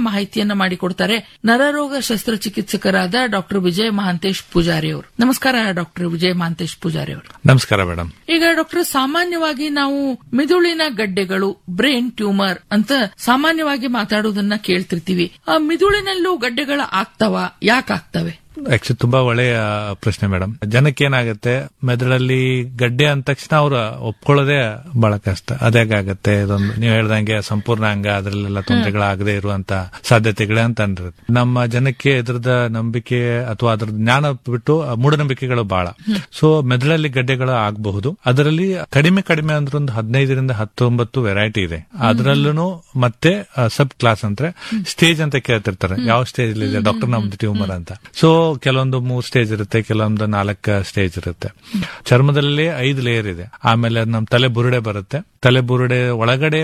ಮಾಹಿತಿಯನ್ನ ಮಾಡಿಕೊಡ್ತಾರೆ ನರರೋಗ ಶಸ್ತ್ರಚಿಕಿತ್ಸಕರಾದ ಡಾಕ್ಟರ್ ವಿಜಯ ಮಹಾಂತೇಶ್ ಪೂಜಾರಿ ಅವರು. ನಮಸ್ಕಾರ ಡಾಕ್ಟರ್ ವಿಜಯ ಮಹಾಂತೇಶ್ ಪೂಜಾರಿ ಅವರು. ನಮಸ್ಕಾರ ಮೇಡಮ್. ಈಗ ಡಾಕ್ಟರ್, ಸಾಮಾನ್ಯವಾಗಿ ನಾವು ಮಿದುಳಿನ ಗಡ್ಡೆಗಳು, ಬ್ರೈನ್ ಟ್ಯೂಮರ್ ಅಂತ ಸಾಮಾನ್ಯವಾಗಿ ಮಾತಾಡೋದನ್ನ ಕೇಳ್ತಿರ್ತೀವಿ. ಆ ಮಿದುಳಿನಲ್ಲೂ ಗಡ್ಡೆಗಳ ಆಗ್ತಾವ? ಯಾಕೆ ಆಗ್ತವೆ? ಆಕ್ಚುಲಿ ತುಂಬಾ ಒಳ್ಳೆಯ ಪ್ರಶ್ನೆ ಮೇಡಮ್. ಜನಕ್ಕೆ ಏನಾಗುತ್ತೆ, ಮೆದುಳಲ್ಲಿ ಗಡ್ಡೆ ಅಂದ ತಕ್ಷಣ ಅವ್ರು ಒಪ್ಕೊಳ್ಳೋದೇ ಬಹಳ ಕಷ್ಟ. ಅದೇಗಾಗತ್ತೆ, ಇದೊಂದು ನೀವು ಹೇಳ್ದಂಗೆ ಸಂಪೂರ್ಣ ಅಂಗ, ಅದರಲ್ಲೆಲ್ಲ ತೊಂದರೆಗಳಾಗದೆ ಇರುವಂತ ಸಾಧ್ಯತೆಗಳೇ ಅಂತ ಅಂದಿರುತ್ತೆ. ನಮ್ಮ ಜನಕ್ಕೆ ಇದ್ರದ ನಂಬಿಕೆ ಅಥವಾ ಅದ್ರ ಜ್ಞಾನ ಬಿಟ್ಟು ಮೂಢನಂಬಿಕೆಗಳು ಬಹಳ. ಸೊ ಮೆದುಳಲ್ಲಿ ಗಡ್ಡೆಗಳು ಆಗಬಹುದು. ಅದರಲ್ಲಿ ಕಡಿಮೆ ಅಂದ್ರೆ ಒಂದು 15ರಿಂದ 19 ವೆರೈಟಿ ಇದೆ. ಅದರಲ್ಲೂ ಮತ್ತೆ ಸಬ್ ಕ್ಲಾಸ್ ಅಂದ್ರೆ ಸ್ಟೇಜ್ ಅಂತ ಕೇಳ್ತಿರ್ತಾರೆ, ಯಾವ ಸ್ಟೇಜ್ ಇದೆ ಡಾಕ್ಟರ್ ನಮ್ದು ಟ್ಯೂಮರ್ ಅಂತ. ಸೊ ಕೆಲವೊಂದು 3 ಸ್ಟೇಜ್ ಇರುತ್ತೆ, ಕೆಲವೊಂದು 4 ಸ್ಟೇಜ್ ಇರುತ್ತೆ. ಚರ್ಮದಲ್ಲಿ 5 ಲೇಯರ್ ಇದೆ. ಆಮೇಲೆ ನಮ್ ತಲೆ ಬುರುಡೆ ಬರುತ್ತೆ. ತಲೆ ಬುರುಡೆ ಒಳಗಡೆ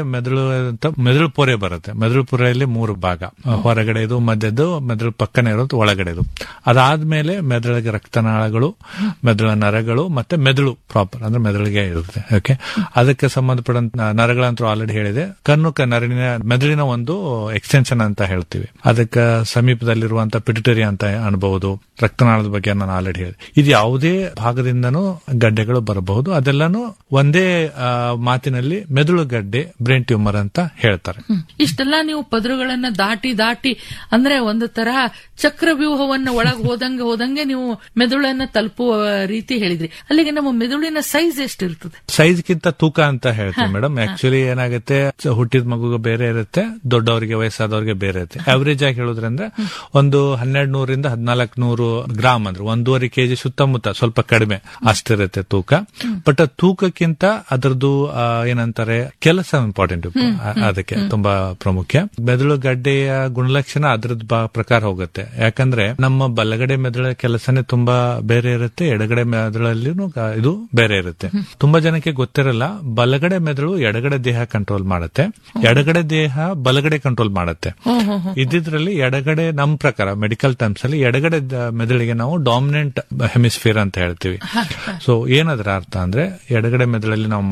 ಮೆದುಳು ಪೊರೆ ಬರುತ್ತೆ. ಮೆದುಳು ಪೊರೆಯಲ್ಲಿ 3 ಭಾಗ, ಹೊರಗಡೆ ಇದು, ಮಧ್ಯದ್ದು, ಮೆದುಳು ಪಕ್ಕನೆ ಇರೋದು, ಒಳಗಡೆದು. ಅದಾದ್ಮೇಲೆ ಮೆದುಳಿಗೆ ರಕ್ತನಾಳಗಳು, ಮೆದುಳ ನರಗಳು, ಮತ್ತೆ ಮೆದುಳು ಪ್ರಾಪರ್ ಅಂದ್ರೆ ಮೆದುಳಿಗೆ ಇರುತ್ತೆ. ಓಕೆ, ಅದಕ್ಕೆ ಸಂಬಂಧಪಟ್ಟಂತ ನರಗಳಂತೂ ಆಲ್ರೆಡಿ ಹೇಳಿದೆ. ಕಣ್ಣು ಮೆದುಳಿನ ಒಂದು ಎಕ್ಸ್ಟೆನ್ಷನ್ ಅಂತ ಹೇಳ್ತೀವಿ. ಅದಕ್ಕೆ ಸಮೀಪದಲ್ಲಿರುವಂತ ಪಿಟ್ಯುಟರಿ ಅಂತ ಅನ್ಬಹುದು. ರಕ್ತನಾಳದ ಬಗ್ಗೆ ನಾನು ಆಲ್ರೆಡಿ ಹೇಳಿದೆ. ಇದು ಯಾವುದೇ ಭಾಗದಿಂದನೂ ಗಡ್ಡೆಗಳು ಬರಬಹುದು. ಅದೆಲ್ಲಾನು ಒಂದೇ ಮಾತಿನಲ್ಲಿ ಮೆದುಳು ಗಡ್ಡೆ, ಬ್ರೈನ್ ಟ್ಯೂಮರ್ ಅಂತ ಹೇಳ್ತಾರೆ. ಇಷ್ಟೆಲ್ಲ ನೀವು ಪದರುಗಳನ್ನ ದಾಟಿ ಅಂದ್ರೆ ಒಂದು ತರಹ ಚಕ್ರವ್ಯೂಹವನ್ನ ಒಳಗೆ ಹೋದಂಗೆ ನೀವು ಮೆದುಳನ್ನ ತಲುಪುವ ರೀತಿ ಹೇಳಿದ್ರಿ. ಅಲ್ಲಿಗೆ ನಮ್ಮ ಮೆದುಳಿನ ಸೈಜ್ ಎಷ್ಟಿರ್ತದೆ? ಸೈಜ್ಗಿಂತ ತೂಕ ಅಂತ ಹೇಳ್ತೀವಿ ಮೇಡಮ್. ಆಕ್ಚುಲಿ ಏನಾಗುತ್ತೆ, ಹುಟ್ಟಿದ ಮಗುಗೆ ಬೇರೆ ಇರುತ್ತೆ, ದೊಡ್ಡವರಿಗೆ ವಯಸ್ಸಾದವರಿಗೆ ಬೇರೆ ಇರುತ್ತೆ. ಅವರೇಜ್ ಆಗಿ ಹೇಳೋದ್ರಿಂದ ಒಂದು 1200ರಿಂದ 1400 ಗ್ರಾಮ್ ಅಂದ್ರೆ 1.5 kg ಸುತ್ತಮುತ್ತ, ಸ್ವಲ್ಪ ಕಡಿಮೆ ಅಷ್ಟಿರುತ್ತೆ ತೂಕ. ಬಟ್ ತೂಕಕ್ಕಿಂತ ಅದರದ್ದು ಏನಂತಾರೆ ಕೆಲಸ ಇಂಪಾರ್ಟೆಂಟ್, ಅದಕ್ಕೆ ತುಂಬಾ ಪ್ರಾಮುಖ್ಯ. ಮೆದುಳು ಗಡ್ಡೆಯ ಗುಣಲಕ್ಷಣ ಅದ್ರದ್ದು ಪ್ರಕಾರ ಹೋಗುತ್ತೆ. ಯಾಕಂದ್ರೆ ನಮ್ಮ ಬಲಗಡೆ ಮೆದುಳ ಕೆಲಸನೇ ತುಂಬಾ ಬೇರೆ ಇರುತ್ತೆ, ಎಡಗಡೆ ಮೆದುಳಲ್ಲಿ ಇದು ಬೇರೆ ಇರುತ್ತೆ. ತುಂಬಾ ಜನಕ್ಕೆ ಗೊತ್ತಿರಲ್ಲ, ಬಲಗಡೆ ಮೆದುಳು ಎಡಗಡೆ ದೇಹ ಕಂಟ್ರೋಲ್ ಮಾಡುತ್ತೆ, ಎಡಗಡೆ ದೇಹ ಬಲಗಡೆ ಕಂಟ್ರೋಲ್ ಮಾಡುತ್ತೆ. ಇದ್ರಲ್ಲಿ ಎಡಗಡೆ ನಮ್ಮ ಪ್ರಕಾರ ಮೆಡಿಕಲ್ ಟರ್ಮ್ಸ್ ಅಲ್ಲಿ ಎಡಗಡೆ ಮೆದುಳಿಗೆ ನಾವು ಡಾಮಿನೆಂಟ್ ಹೆಮಿಸ್ಫಿಯರ್ ಅಂತ ಹೇಳ್ತೀವಿ. ಸೊ ಏನದ್ರ ಅರ್ಥ ಅಂದ್ರೆ ಎಡಗಡೆ ಮೆದುಳಲ್ಲಿ ನಾವು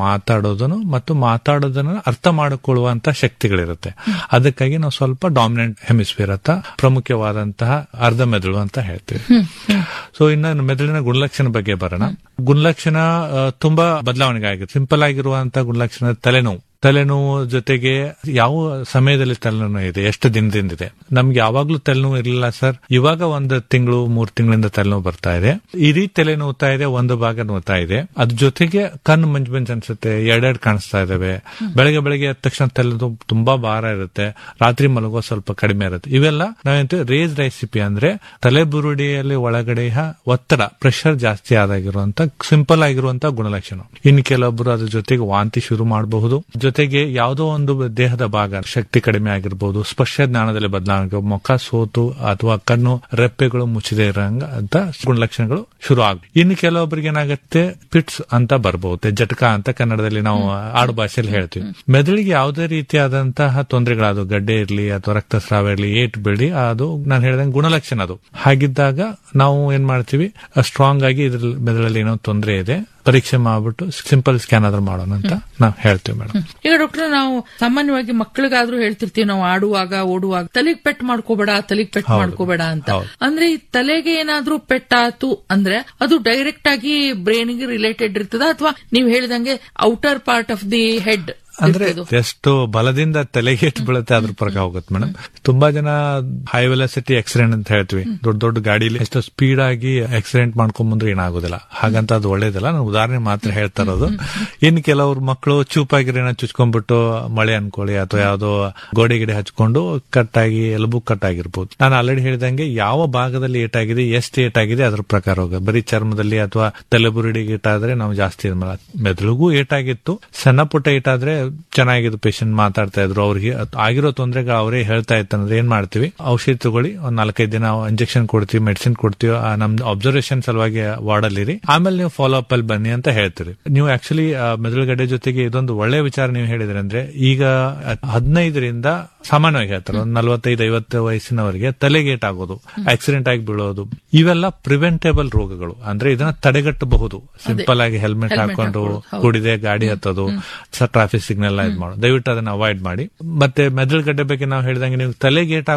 ಮಾತಾಡೋದನ್ನ ಅರ್ಥ ಮಾಡಿಕೊಳ್ಳುವಂತ ಶಕ್ತಿಗಳಿರುತ್ತೆ. ಅದಕ್ಕಾಗಿ ನಾವು ಸ್ವಲ್ಪ ಡಾಮಿನೆಂಟ್ ಹೆಮಿಸ್ಫಿಯರ್ ಅಂತ ಪ್ರಮುಖವಾದಂತಹ ಅರ್ಧ ಮೆದುಳು ಅಂತ ಹೇಳ್ತೀವಿ. ಸೊ ಇನ್ನು ಮೆದುಳಿನ ಗುಣಲಕ್ಷಣ ಬಗ್ಗೆ ಬರೋಣ. ಗುಣಲಕ್ಷಣ ತುಂಬಾ ಬದಲಾವಣೆ ಆಗಿದೆ. ಸಿಂಪಲ್ ಆಗಿರುವಂತಹ ಗುಣಲಕ್ಷಣ ತಲೆನೋವು ಜೊತೆಗೆ ಯಾವ ಸಮಯದಲ್ಲಿ ತಲೆನೋವು ಇದೆ, ಎಷ್ಟು ದಿನದಿಂದಿದೆ. ನಮ್ಗೆ ಯಾವಾಗ್ಲೂ ತಲೆನೋವು ಇರಲಿಲ್ಲ ಸರ್, ಇವಾಗ 1 ತಿಂಗಳು 3 ತಿಂಗಳಿಂದ ತಲೆನೋವು ಬರ್ತಾ ಇದೆ. ಇಡೀ ತಲೆ ನೋವ್ತಾ ಇದೆ, ಒಂದು ಭಾಗ ನೋವ್ತಾ ಇದೆ. ಅದ್ರ ಜೊತೆಗೆ ಕಣ್ಣು ಮಂಜು ಅನ್ಸುತ್ತೆ, ಎರಡೆರಡು ಕಾಣಿಸ್ತಾ ಇದಾವೆ. ಬೆಳಗ್ಗೆ ಎದ್ದ ತಕ್ಷಣ ತಲೆನೋವು ತುಂಬಾ ಭಾರ ಇರುತ್ತೆ, ರಾತ್ರಿ ಮಲಗೋ ಸ್ವಲ್ಪ ಕಡಿಮೆ ಇರುತ್ತೆ. ಇವೆಲ್ಲ ನಾವೇಂತ ರೇಸ್ ರೆಸಿಪಿ ಅಂದ್ರೆ ತಲೆ ಬುರುಡಿಯಲ್ಲಿ ಒಳಗಡೆ ಒತ್ತಡ, ಪ್ರೆಷರ್ ಜಾಸ್ತಿ ಆದಾಗಿರುವಂತ ಸಿಂಪಲ್ ಆಗಿರುವಂತ ಗುಣಲಕ್ಷಣ. ಇನ್ನು ಕೆಲವೊಬ್ರು ಅದ್ರ ಜೊತೆಗೆ ವಾಂತಿ ಶುರು ಮಾಡಬಹುದು. ಜೊತೆಗೆ ಯಾವುದೋ ಒಂದು ದೇಹದ ಭಾಗ ಶಕ್ತಿ ಕಡಿಮೆ ಆಗಿರ್ಬೋದು, ಸ್ಪರ್ಶ ಜ್ಞಾನದಲ್ಲಿ ಬದಲಾವಣೆ, ಮುಖ ಸೋತು ಅಥವಾ ಕಣ್ಣು ರೆಪ್ಪೆಗಳು ಮುಚ್ಚದೆ ಇರಂಗ ಅಂತ ಗುಣಲಕ್ಷಣಗಳು ಶುರು ಆಗ. ಇನ್ನು ಕೆಲವೊಬ್ಬರಿಗೆ ಏನಾಗುತ್ತೆ, ಪಿಟ್ಸ್ ಅಂತ ಬರಬಹುದು, ಜಟಕ ಅಂತ ಕನ್ನಡದಲ್ಲಿ ನಾವು ಆಡು ಭಾಷೆಯಲ್ಲಿ ಹೇಳ್ತೀವಿ. ಮೆದುಳಿಗೆ ಯಾವುದೇ ರೀತಿಯಾದಂತಹ ತೊಂದರೆಗಳಾದ ಗಡ್ಡೆ ಇರಲಿ ಅಥವಾ ರಕ್ತಸ್ರಾವ ಇರಲಿ, ಏಟ್ ಬೀಳಿ, ಅದು ನಾನು ಹೇಳಿದಂಗೆ ಗುಣಲಕ್ಷಣ. ಅದು ಹಾಗಿದ್ದಾಗ ನಾವು ಏನ್ ಮಾಡ್ತೀವಿ, ಸ್ಟ್ರಾಂಗ್ ಆಗಿ ಇದ್ರ ಮೆದುಳಲ್ಲಿ ಏನೋ ತೊಂದರೆ ಇದೆ, ಪರೀಕ್ಷೆ ಮಾಡ್ಬಿಟ್ಟು ಸಿಂಪಲ್ ಸ್ಕ್ಯಾನ್ ಆದ್ರೂ ಮಾಡೋಣ ಅಂತ ನಾವು ಹೇಳ್ತೀವಿ ಮೇಡಮ್. ಈಗ ಡಾಕ್ಟರ್, ನಾವು ಸಾಮಾನ್ಯವಾಗಿ ಮಕ್ಕಳಿಗಾದ್ರೂ ಹೇಳ್ತಿರ್ತೀವಿ, ನಾವು ಆಡುವಾಗ ಓಡುವಾಗ ತಲೆಗೆ ಪೆಟ್ ಮಾಡ್ಕೋಬೇಡ ಅಂತ. ಅಂದ್ರೆ ಈ ತಲೆಗೆ ಏನಾದ್ರೂ ಪೆಟ್ಟಾತು ಅಂದ್ರೆ ಅದು ಡೈರೆಕ್ಟ್ ಆಗಿ ಬ್ರೈನ್ಗೆ ರಿಲೇಟೆಡ್ ಇರ್ತದ, ಅಥವಾ ನೀವು ಹೇಳಿದಂಗೆ outer part of the head ಅಂದ್ರೆ ಎಷ್ಟು ಬಲದಿಂದ ತಲೆಗೆ ಎಷ್ಟು ಬೀಳುತ್ತೆ ಅದ್ರ ಪ್ರಕಾರ ಹೋಗುತ್ತೆ ಮೇಡಮ್. ತುಂಬಾ ಜನ ಹೈ ವೆಲಾಸಿಟಿ ಆಕ್ಸಿಡೆಂಟ್ ಅಂತ ಹೇಳ್ತೀವಿ, ದೊಡ್ಡ ಗಾಡಿಲಿ ಎಷ್ಟು ಸ್ಪೀಡ್ ಆಗಿ ಆಕ್ಸಿಡೆಂಟ್ ಮಾಡ್ಕೊಂಡ್ ಬಂದ್ರೆ ಏನಾಗೋದಿಲ್ಲ. ಹಾಗಂತ ಅದು ಒಳ್ಳೇದಲ್ಲ, ನಾನು ಉದಾಹರಣೆ ಮಾತ್ರ ಹೇಳ್ತಾ ಇರೋದು. ಇನ್ನು ಕೆಲವ್ರು ಮಕ್ಕಳು ಚೂಪಾಗಿರೋ ಚುಚ್ಕೊಂಡ್ಬಿಟ್ಟು ಮಳೆ ಅನ್ಕೊಳ್ಳಿ ಅಥವಾ ಯಾವ್ದೋ ಗೋಡೆ ಗಿಡೆ ಹಚ್ಕೊಂಡು ಕಟ್ಟಾಗಿ ಎಲುಬು ಕಟ್ಟಾಗಿರ್ಬೋದು. ನಾನು ಆಲ್ರೆಡಿ ಹೇಳಿದಂಗೆ ಯಾವ ಭಾಗದಲ್ಲಿ ಏಟಾಗಿದೆ, ಎಷ್ಟು ಏಟಾಗಿದೆ ಅದ್ರ ಪ್ರಕಾರ ಹೋಗ. ಬರೀ ಚರ್ಮದಲ್ಲಿ ಅಥವಾ ತಲೆಬುರುಡಿಗೆ ಏಟಾದ್ರೆ ನಾವು ಜಾಸ್ತಿ ಮೆದುಳಿಗೂ ಏಟಾಗಿತ್ತು. ಸಣ್ಣ ಪುಟ್ಟ ಏಟಾದ್ರೆ ಚೆನ್ನಾಗಿದ್ದು ಪೇಷಂಟ್ ಮಾತಾಡ್ತಾ ಇದ್ರು, ಅವ್ರಿಗೆ ಆಗಿರೋ ತೊಂದರೆಗಳು ಅವರೇ ಹೇಳ್ತಾ ಇತ್ತಂದ್ರೆ ಏನ್ ಮಾಡ್ತೀವಿ, ಔಷಧಿ ತಗೊಳ್ಳಿ, ಒಂದ್ 4-5 ದಿನ ಇಂಜೆಕ್ಷನ್ ಕೊಡ್ತೀವಿ, ಮೆಡಿಸಿನ್ ಕೊಡ್ತೀವಿ, ನಮ್ದು ಅಬ್ಸರ್ವೇಷನ್ ಸಲುವಾಗಿ ವಾರ್ಡಲ್ಲಿರಿ, ಆಮೇಲೆ ನೀವು ಫಾಲೋ ಅಪ್ ಅಲ್ಲಿ ಬನ್ನಿ ಅಂತ ಹೇಳ್ತೀರಿ. ನೀವು ಆಕ್ಚುಲಿ ಮೆದುಳುಗಡ್ಡೆ ಜೊತೆಗೆ ಇದೊಂದು ಒಳ್ಳೆ ವಿಚಾರ ನೀವು ಹೇಳಿದ್ರೆ, ಅಂದ್ರೆ ಈಗ 15ರಿಂದ ಸಾಮಾನ್ಯವಾಗಿ ಹೇಳ್ತಾರೆ, ಒಂದು 45-50 ವಯಸ್ಸಿನವರಿಗೆ ತಲೆಗೇಟ್ ಆಗೋದು, ಆಕ್ಸಿಡೆಂಟ್ ಆಗಿ ಬೀಳೋದು, ಇವೆಲ್ಲ ಪ್ರಿವೆಂಟೇಬಲ್ ರೋಗಗಳು. ಅಂದ್ರೆ ಇದನ್ನ ತಡೆಗಟ್ಟಬಹುದು. ಸಿಂಪಲ್ ಆಗಿ ಹೆಲ್ಮೆಟ್ ಹಾಕೊಂಡು ಕುಡಿದೆ ಗಾಡಿ ಹತ್ತೋದು, ಟ್ರಾಫಿಕ್ ಸಿಗ್ನಲ್ ಇದು ಮಾಡೋದು, ದಯವಿಟ್ಟು ಅದನ್ನ ಅವಾಯ್ಡ್ ಮಾಡಿ. ಮತ್ತೆ ಮೆದುಳುಗಡ್ಡೆ ಬಗ್ಗೆ ನಾವು ಹೇಳಿದಂಗೆ ನೀವು ತಲೆಗೇಟ್